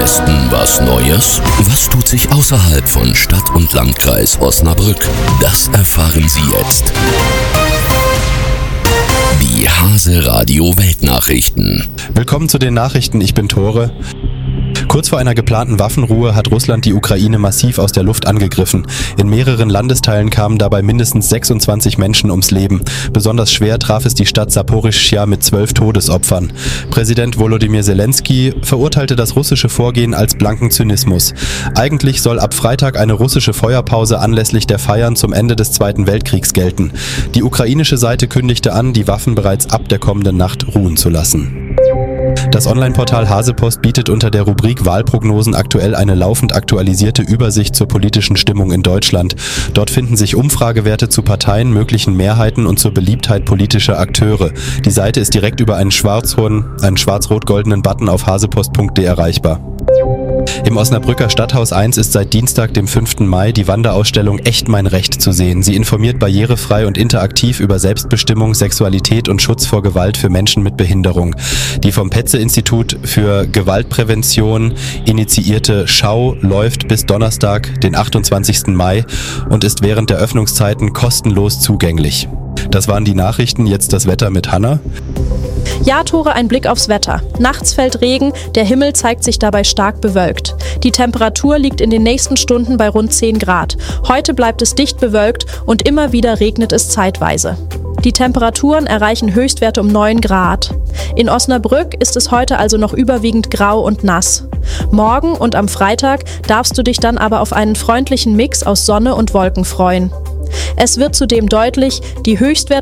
Westen was Neues? Was tut sich außerhalb von Stadt und Landkreis Osnabrück? Das erfahren Sie jetzt. Die Hase Radio Weltnachrichten. Willkommen zu den Nachrichten, ich bin Tore. Kurz vor einer geplanten Waffenruhe hat Russland die Ukraine massiv aus der Luft angegriffen. In mehreren Landesteilen kamen dabei mindestens 26 Menschen ums Leben. Besonders schwer traf es die Stadt Saporischschja mit 12 Todesopfern. Präsident Volodymyr Zelensky verurteilte das russische Vorgehen als blanken Zynismus. Eigentlich soll ab Freitag eine russische Feuerpause anlässlich der Feiern zum Ende des Zweiten Weltkriegs gelten. Die ukrainische Seite kündigte an, die Waffen bereits ab der kommenden Nacht ruhen zu lassen. Das Online-Portal Hasepost bietet unter der Rubrik Wahlprognosen aktuell eine laufend aktualisierte Übersicht zur politischen Stimmung in Deutschland. Dort finden sich Umfragewerte zu Parteien, möglichen Mehrheiten und zur Beliebtheit politischer Akteure. Die Seite ist direkt über einen schwarz-rot-goldenen Button auf hasepost.de erreichbar. Im Osnabrücker Stadthaus 1 ist seit Dienstag, dem 5. Mai, die Wanderausstellung Echt mein Recht zu sehen. Sie informiert barrierefrei und interaktiv über Selbstbestimmung, Sexualität und Schutz vor Gewalt für Menschen mit Behinderung. Die vom Petze-Institut für Gewaltprävention initiierte Schau läuft bis Donnerstag, den 28. Mai und ist während der Öffnungszeiten kostenlos zugänglich. Das waren die Nachrichten, jetzt das Wetter mit Hanna. Ja, Tore, ein Blick aufs Wetter. Nachts fällt Regen, der Himmel zeigt sich dabei stark bewölkt. Die Temperatur liegt in den nächsten Stunden bei rund 10 Grad. Heute bleibt es dicht bewölkt und immer wieder regnet es zeitweise. Die Temperaturen erreichen Höchstwerte um 9 Grad. In Osnabrück ist es heute also noch überwiegend grau und nass. Morgen und am Freitag darfst du dich dann aber auf einen freundlichen Mix aus Sonne und Wolken freuen. Es wird zudem deutlich, die Höchstwerte